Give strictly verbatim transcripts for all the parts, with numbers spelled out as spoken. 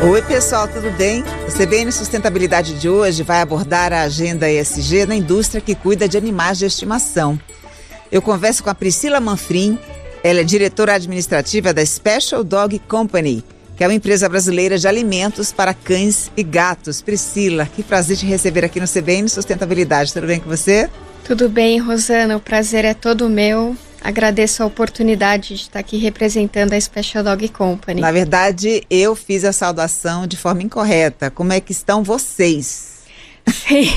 Oi pessoal, tudo bem? O C B N Sustentabilidade de hoje vai abordar a agenda E S G na indústria que cuida de animais de estimação. Eu converso com a Priscila Manfrim, ela é diretora administrativa da Special Dog Company, que é uma empresa brasileira de alimentos para cães e gatos. Priscila, que prazer te receber aqui no C B N Sustentabilidade. Tudo bem com você? Tudo bem, Rosana. O prazer é todo meu. Agradeço a oportunidade de estar aqui representando a Special Dog Company. Na verdade, eu fiz a saudação de forma incorreta. Como é que estão vocês? Sim.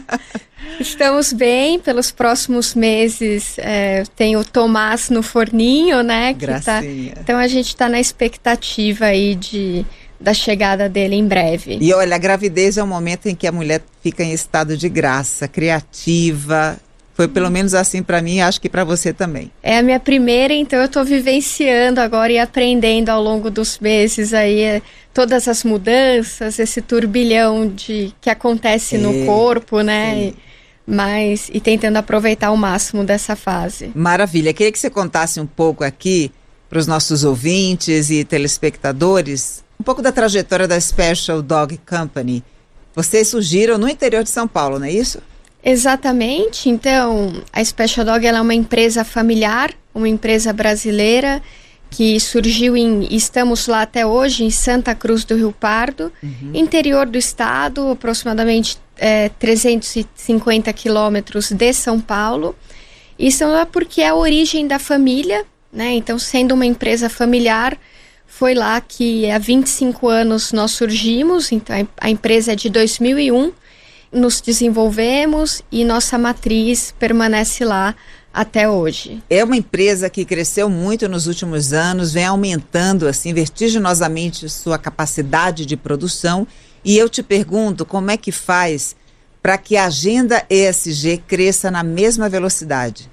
Estamos bem. Pelos próximos meses é, tem o Tomás no forninho, né? Que Gracinha. Tá, então a gente está na expectativa aí de, da chegada dele em breve. E olha, a gravidez é um momento em que a mulher fica em estado de graça, criativa. Foi pelo menos assim para mim, acho que para você também. É a minha primeira, então eu estou vivenciando agora e aprendendo ao longo dos meses aí todas as mudanças, esse turbilhão de, que acontece é, no corpo, né? E, mas, e tentando aproveitar o máximo dessa fase. Maravilha. Queria que você contasse um pouco aqui para os nossos ouvintes e telespectadores um pouco da trajetória da Special Dog Company. Vocês surgiram no interior de São Paulo, não é isso? Exatamente. Então, a Special Dog ela é uma empresa familiar, uma empresa brasileira que surgiu em, estamos lá até hoje, em Santa Cruz do Rio Pardo, uhum. interior do estado, aproximadamente é, trezentos e cinquenta quilômetros de São Paulo. Isso é porque é a origem da família, né? Então, sendo uma empresa familiar, foi lá que há vinte e cinco anos nós surgimos. Então, a empresa é de dois mil e um, nos desenvolvemos e nossa matriz permanece lá até hoje. É uma empresa que cresceu muito nos últimos anos, vem aumentando assim vertiginosamente sua capacidade de produção, e eu te pergunto como é que faz para que a agenda E S G cresça na mesma velocidade?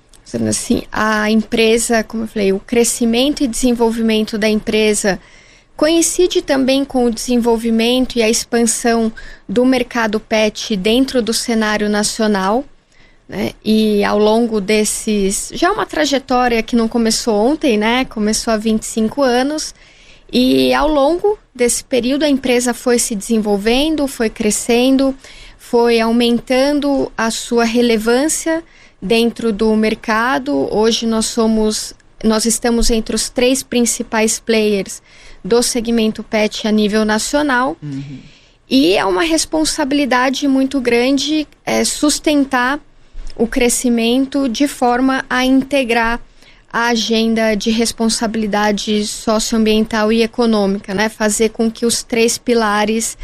Assim, a empresa, como eu falei, o crescimento e desenvolvimento da empresa coincide também com o desenvolvimento e a expansão do mercado pet dentro do cenário nacional, né? E ao longo desses... Já uma trajetória que não começou ontem, né? Começou há vinte e cinco anos. E ao longo desse período a empresa foi se desenvolvendo, foi crescendo, foi aumentando a sua relevância dentro do mercado. Hoje nós somos... Nós estamos entre os três principais players do segmento pet a nível nacional. Uhum. E é uma responsabilidade muito grande é, sustentar o crescimento de forma a integrar a agenda de responsabilidade socioambiental e econômica, né? Fazer com que os três pilares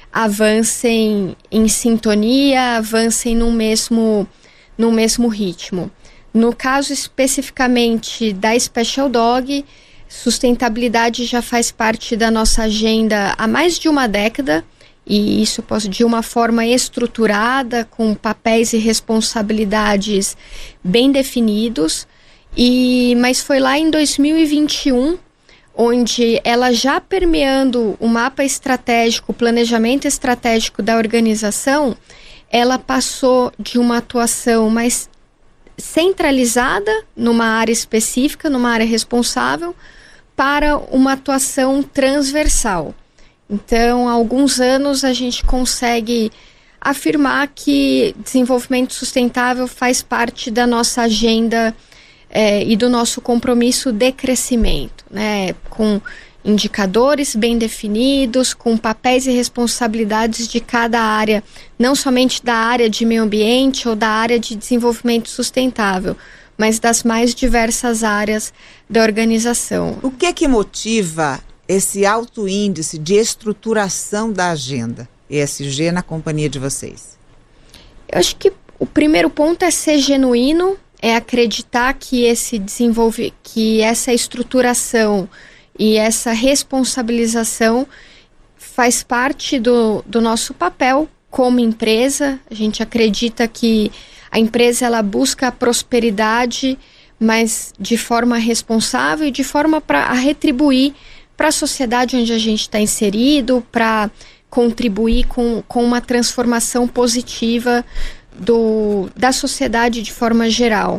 avancem em sintonia, avancem no mesmo, no mesmo ritmo. No caso especificamente da Special Dog, sustentabilidade já faz parte da nossa agenda há mais de uma década, e isso de uma forma estruturada, com papéis e responsabilidades bem definidos. E, mas foi lá em dois mil e vinte e um, onde ela já permeando o mapa estratégico, o planejamento estratégico da organização, ela passou de uma atuação mais centralizada numa área específica, numa área responsável, para uma atuação transversal. Então, há alguns anos a gente consegue afirmar que desenvolvimento sustentável faz parte da nossa agenda é, e do nosso compromisso de crescimento, né? Com indicadores bem definidos, com papéis e responsabilidades de cada área, não somente da área de meio ambiente ou da área de desenvolvimento sustentável, mas das mais diversas áreas da organização. O que é que motiva esse alto índice de estruturação da agenda E S G na companhia de vocês? Eu acho que o primeiro ponto é ser genuíno, é acreditar que, esse desenvolve, que essa estruturação e essa responsabilização faz parte do, do nosso papel como empresa. A gente acredita que a empresa ela busca a prosperidade, mas de forma responsável e de forma para retribuir para a sociedade onde a gente está inserido, para contribuir com, com uma transformação positiva do, da sociedade de forma geral.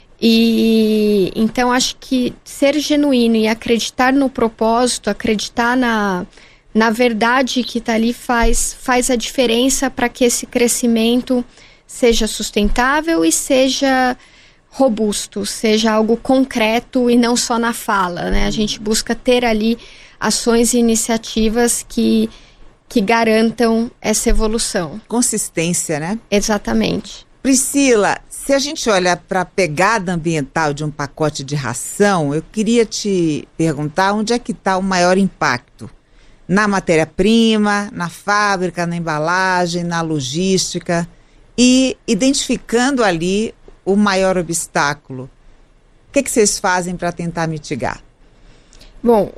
E então acho que ser genuíno e acreditar no propósito, acreditar na, na verdade, que está ali faz, faz a diferença para que esse crescimento seja sustentável e seja robusto, seja algo concreto e não só na fala, né? A gente busca ter ali ações e iniciativas que, que garantam essa evolução. Consistência, né? Exatamente. Priscila, se a gente olha para a pegada ambiental de um pacote de ração, eu queria te perguntar onde é que está o maior impacto? Na matéria-prima, na fábrica, na embalagem, na logística, e identificando ali o maior obstáculo. O que, que vocês fazem para tentar mitigar? Bom,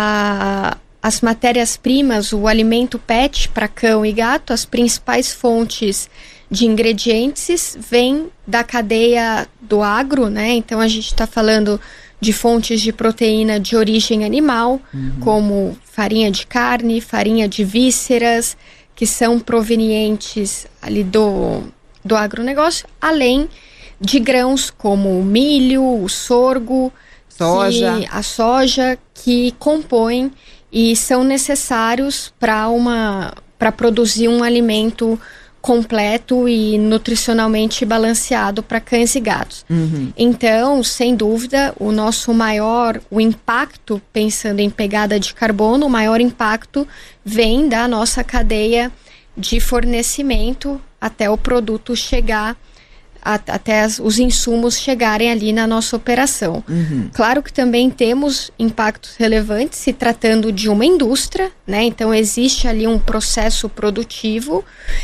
a, as matérias-primas, o alimento pet para cão e gato, as principais fontes de ingredientes vêm da cadeia do agro, né? Então a gente está falando de fontes de proteína de origem animal, uhum. como farinha de carne, farinha de vísceras, que são provenientes ali do, do agronegócio, além de grãos como o milho, o sorgo, soja. Que, a soja, que compõem e são necessários para uma para produzir um alimento completo e nutricionalmente balanceado para cães e gatos. Uhum. Então, sem dúvida, o nosso maior, o impacto, pensando em pegada de carbono, o maior impacto vem da nossa cadeia de fornecimento até o produto chegar, a, até as, os insumos chegarem ali na nossa operação. Uhum. Claro que também temos impactos relevantes se tratando de uma indústria, né? Então existe ali um processo produtivo.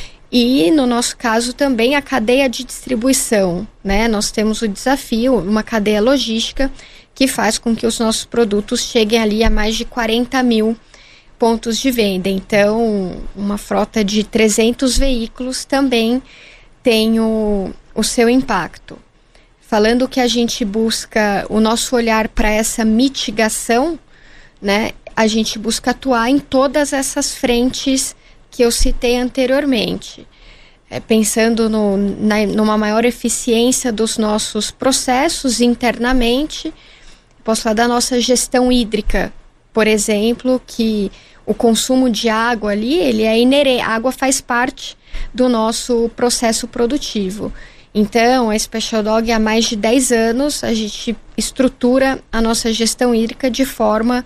E, no nosso caso, também a cadeia de distribuição, né? Nós temos o desafio, uma cadeia logística que faz com que os nossos produtos cheguem ali a mais de quarenta mil pontos de venda. Então, uma frota de trezentos veículos também tem o, o seu impacto. Falando que a gente busca o nosso olhar para essa mitigação, né? A gente busca atuar em todas essas frentes que eu citei anteriormente, é, pensando no, na, numa maior eficiência dos nossos processos internamente. Posso falar da nossa gestão hídrica, por exemplo, que o consumo de água ali, ele é inerente, a água faz parte do nosso processo produtivo. Então, a Special Dog, há mais de dez anos, a gente estrutura a nossa gestão hídrica de forma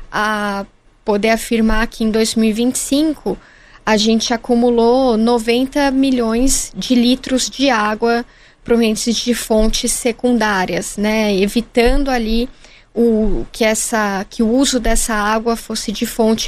a poder afirmar que em dois mil e vinte e cinco a gente acumulou noventa milhões de litros de água provenientes de fontes secundárias, né? Evitando ali o, que, essa, que o uso dessa água fosse de fonte